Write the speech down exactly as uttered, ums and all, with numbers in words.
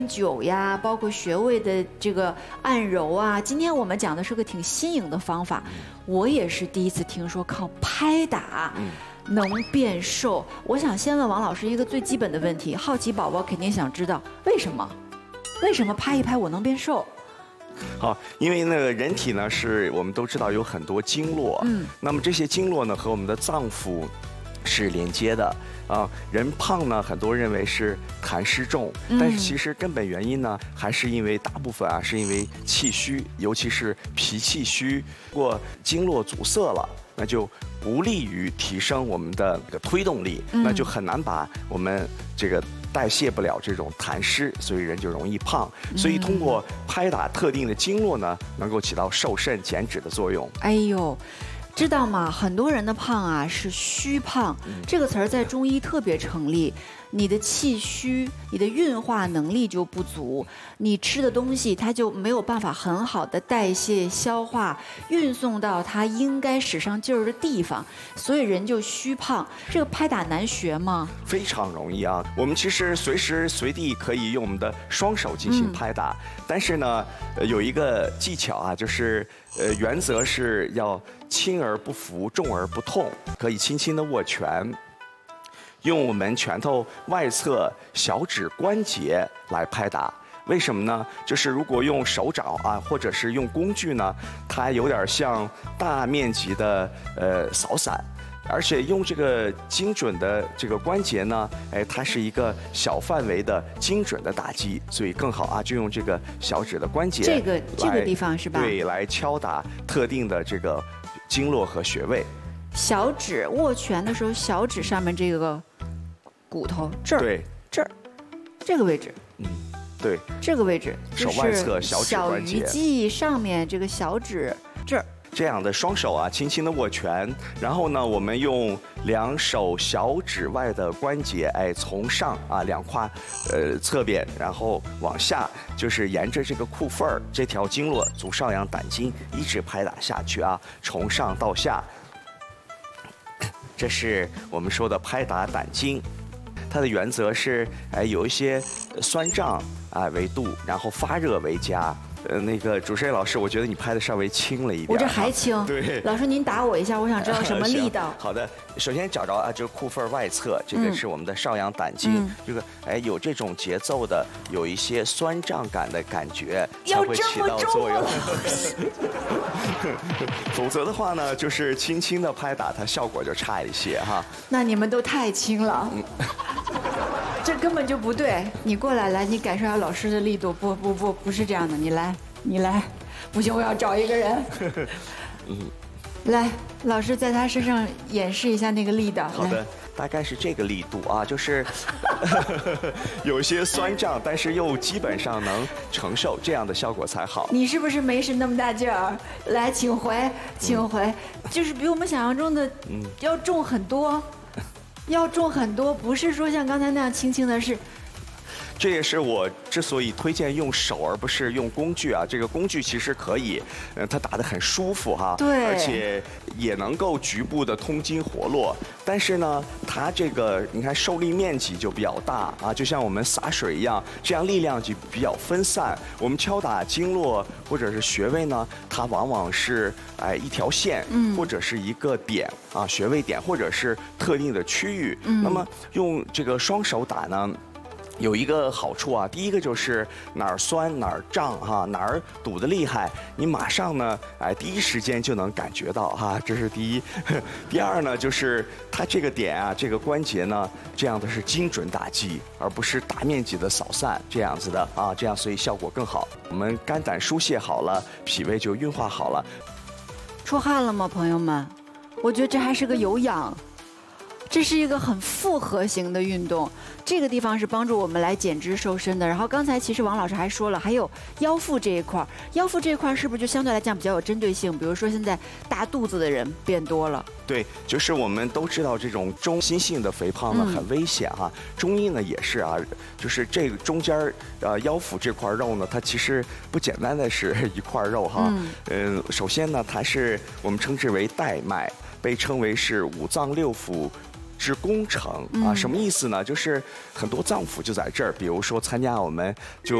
灸呀，包括穴位的这个按揉啊。今天我们讲的是个挺新颖的方法，我也是第一次听说靠拍打能变瘦。我想先问王老师一个最基本的问题，好奇宝宝肯定想知道为什么？为什么拍一拍我能变瘦？ 好，因为那个人体呢，是我们都知道有很多经络，嗯，那么这些经络呢和我们的脏腑是连接的。啊，人胖呢，很多人认为是痰湿重，但是其实根本原因呢，还是因为大部分啊，是因为气虚，尤其是脾气虚，如果经络阻塞了，那就不利于提升我们的这个推动力，那就很难把我们这个代谢不了这种痰湿，所以人就容易胖。所以通过拍打特定的经络呢，能够起到瘦肾减脂的作用。 哎呦。知道吗？很多人的胖啊是虚胖，这个词儿在中医特别成立。你的气虚，你的运化能力就不足，你吃的东西它就没有办法很好的代谢、消化、运送到它应该使上劲儿的地方，所以人就虚胖。这个拍打难学吗？ 非常容易啊！我们其实随时随地可以用我们的双手进行拍打，嗯、但是呢，有一个技巧啊，就是呃，原则是要轻而不服，重而不痛，可以轻轻的握拳。用我们拳头外侧小指关节来拍打，为什么呢？就是如果用手掌啊，或者是用工具呢，它有点像大面积的呃扫伞，而且用这个精准的这个关节呢，哎，它是一个小范围的精准的打击，所以更好啊，就用这个小指的关节， 这个这个地方是吧？ 对，来敲打特定的这个经络和穴位。 小指握拳的时候，小指上面这个骨头这儿， 对， 这儿，这个位置， 嗯，对， 这个位置， 手外侧小指关节， 小鱼际上面这个小指这儿。 这样的双手啊，轻轻的握拳，然后呢，我们用两手小指外的关节，哎，从上啊两胯，呃侧边，然后往下，就是沿着这个裤缝儿这条经络足少阳胆经一直拍打下去啊，从上到下，这是我们说的拍打胆经。它的原则是，哎，有一些酸胀啊为度，然后发热为佳。呃，那个主持人老师，我觉得你拍的稍微轻了一点。 我这还轻。 对。 老师您打我一下，我想知道什么力道。 好的，首先找着啊，这个裤缝外侧，这个是我们的少阳胆经，嗯、这个哎有这种节奏的，有一些酸胀感的感觉，才会起到作用。否则的话呢，就是轻轻的拍打，它效果就差一些哈。 那你们都太轻了。嗯这根本就不对，你过来，来，你感受一下老师的力度。不不不，不是这样的，你来，你来，不行，我要找一个人。嗯，来，老师在他身上演示一下那个力道。 好的，大概是这个力度啊，就是有些酸胀，但是又基本上能承受，这样的效果才好。 你是不是没使那么大劲儿？来，请回，请回，嗯、就是比我们想象中的要重很多。要重很多，不是说像刚才那样轻轻的是。 这也是我之所以推荐用手而不是用工具啊。这个工具其实可以，呃，它打得很舒服哈， 对， 而且也能够局部的通经活络。但是呢，它这个你看受力面积就比较大啊，就像我们洒水一样，这样力量就比较分散。我们敲打经络或者是穴位呢，它往往是哎一条线，嗯，或者是一个点啊，穴位点，或者是特定的区域。嗯，那么用这个双手打呢，有一个好处啊，第一个就是哪儿酸哪儿胀哈，哪儿堵得厉害，你马上呢，哎，第一时间就能感觉到哈，这是第一。第二呢，就是它这个点啊，这个关节呢，这样的是精准打击，而不是大面积的扫散这样子的啊，这样所以效果更好。我们肝胆疏泄好了，脾胃就运化好了。 出汗了吗，朋友们？我觉得这还是个有氧。这是一个很复合型的运动，这个地方是帮助我们来减脂瘦身的。然后刚才其实王老师还说了，还有腰腹这一块，腰腹这一块是不是就相对来讲比较有针对性？比如说现在大肚子的人变多了。 对，就是我们都知道这种中心性的肥胖呢很危险哈。嗯、中医呢也是啊，就是这个中间呃腰腹这块肉呢，它其实不简单的是一块肉哈。嗯、呃，首先呢，它是我们称之为带脉，被称为是五脏六腑之宫城啊，什么意思呢？就是很多脏腑就在这儿，比如说参加我们就